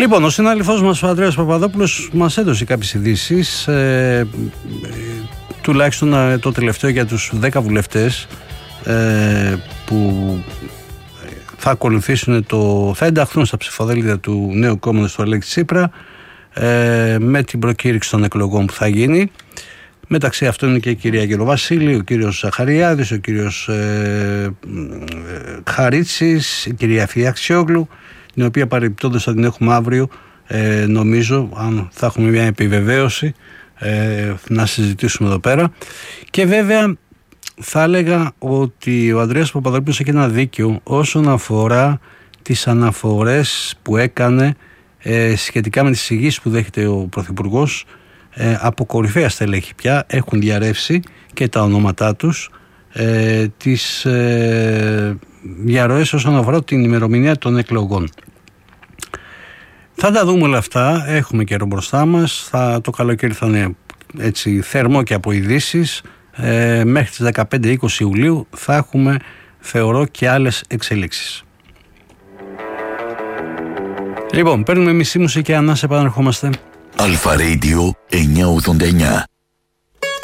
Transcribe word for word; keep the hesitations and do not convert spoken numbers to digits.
Λοιπόν, ο συνάδελφός μας ο Ανδρέας Παπαδόπουλος μας έδωσε κάποιες ειδήσεις, ε, τουλάχιστον ε, το τελευταίο για τους δέκα βουλευτές ε, που θα ακολουθήσουν το, θα ενταχθούν στα ψηφοδέλτια του νέου κόμματος του Αλέξη Τσίπρα ε, με την προκήρυξη των εκλογών που θα γίνει. Μεταξύ αυτών είναι και η κυρία Γεροβασίλη, ο κύριος Ζαχαριάδης, ο κύριος ε, ε, Χαρίτσης, η κυρία Φιαξιόγλου, την οποία παρεμπιπτόντως θα την έχουμε αύριο, ε, νομίζω, αν θα έχουμε μια επιβεβαίωση, ε, να συζητήσουμε εδώ πέρα. Και βέβαια θα έλεγα ότι ο Ανδρέας Παπαδόπουλος έχει ένα δίκιο όσον αφορά τις αναφορές που έκανε ε, σχετικά με τις εισηγήσεις που δέχεται ο Πρωθυπουργός. Ε, από κορυφαία στελέχη πια έχουν διαρρεύσει και τα ονόματά τους ε, τις ε, διαρροές όσον αφορά την ημερομηνία των εκλογών. Θα τα δούμε όλα αυτά, έχουμε καιρό μπροστά μας, θα, το καλοκαίρι θα είναι έτσι θερμό και από ειδήσεις, ε, μέχρι τις δεκαπέντε είκοσι Ιουλίου θα έχουμε, θεωρώ, και άλλες εξελίξεις. Λοιπόν, παίρνουμε μισή μουσική, ανάσα, επαναρχόμαστε. Αλφα Radio εννιακόσια ογδόντα εννιά.